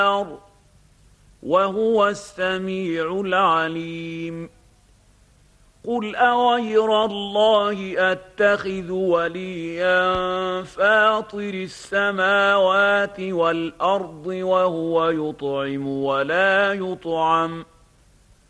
وهو السميع العليم قل أغير الله أتخذ وليا فاطر السماوات والأرض وهو يطعم ولا يطعم